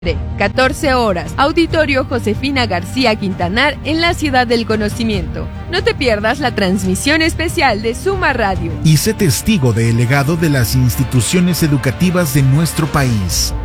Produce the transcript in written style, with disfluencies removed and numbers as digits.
14 horas, Auditorio Josefina García Quintanar en la Ciudad del Conocimiento. No te pierdas la transmisión especial de Suma Radio. Y sé testigo del legado de las instituciones educativas de nuestro país.